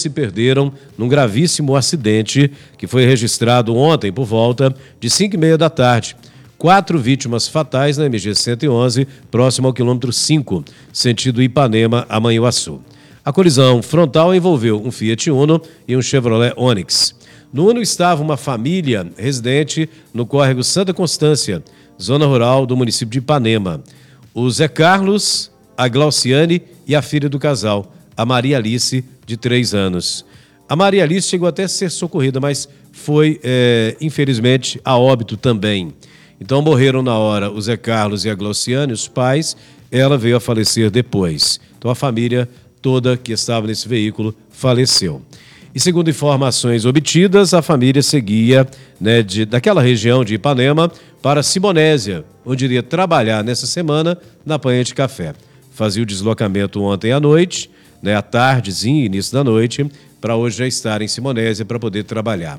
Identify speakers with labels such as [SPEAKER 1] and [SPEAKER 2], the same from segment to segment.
[SPEAKER 1] se perderam num gravíssimo acidente que foi registrado ontem por volta de 5h30 da tarde. 4 vítimas fatais na MG 111, próximo ao quilômetro 5, sentido Ipanema a Manhuaçu. A colisão frontal envolveu um Fiat Uno e um Chevrolet Onix. No Uno estava uma família residente no córrego Santa Constância, zona rural do município de Ipanema. O Zé Carlos, a Glauciane e a filha do casal, a Maria Alice, de 3 anos. A Maria Alice chegou até a ser socorrida, mas foi, infelizmente, a óbito também. Então morreram na hora o Zé Carlos e a Glauciane, os pais, ela veio a falecer depois. Então a família toda que estava nesse veículo faleceu. E segundo informações obtidas, a família seguia daquela região de Ipanema para Simonésia, onde iria trabalhar nessa semana na Panha de Café. Fazia o deslocamento ontem à noite, à tardezinha, início da noite, para hoje já estar em Simonésia para poder trabalhar.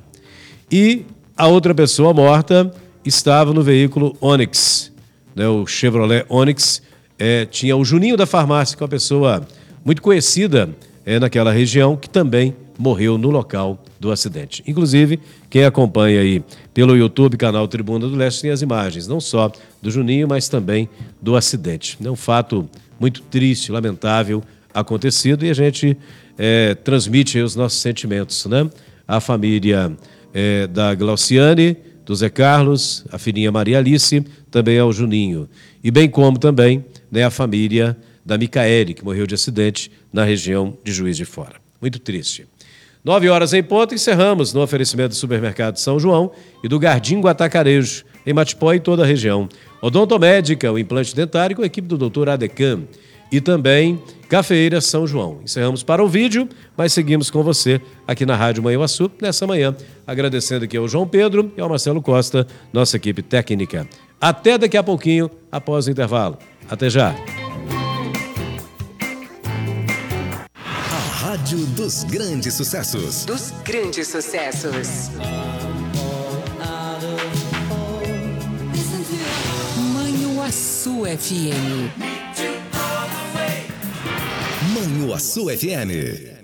[SPEAKER 1] E a outra pessoa morta estava no veículo Onix, o Chevrolet Onix. Tinha o Juninho da farmácia, que é uma pessoa muito conhecida naquela região, que também morreu no local do acidente. Inclusive, quem acompanha aí pelo YouTube, canal Tribuna do Leste, tem as imagens, não só do Juninho, mas também do acidente. É um fato muito triste, lamentável, acontecido, e a gente transmite aí os nossos sentimentos, A família da Glauciane, do Zé Carlos, a filhinha Maria Alice, também ao Juninho. E bem como também a família da Micaele, que morreu de acidente na região de Juiz de Fora. Muito triste. 9h em ponto, encerramos no oferecimento do Supermercado São João e do Gardingo Atacarejo, em Matipó e toda a região. Odontomédica, o implante dentário, com a equipe do Dr. Adecam. E também Cafeeira São João. Encerramos para o vídeo, mas seguimos com você aqui na Rádio Manhuaçu nessa manhã. Agradecendo aqui ao João Pedro e ao Marcelo Costa, nossa equipe técnica. Até daqui a pouquinho, após o intervalo. Até já.
[SPEAKER 2] A Rádio dos Grandes Sucessos.
[SPEAKER 3] Dos grandes sucessos. Manhuaçu FM.
[SPEAKER 2] Manhuaçu FM.